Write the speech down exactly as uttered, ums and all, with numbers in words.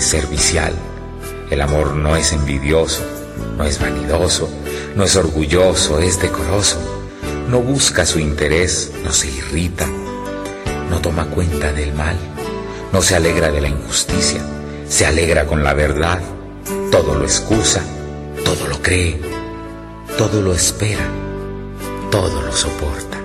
es servicial. El amor no es envidioso, no es vanidoso, no es orgulloso, es decoroso. No busca su interés, no se irrita, no toma cuenta del mal, no se alegra de la injusticia, se alegra con la verdad, todo lo excusa, todo lo cree, todo lo espera, todo lo soporta.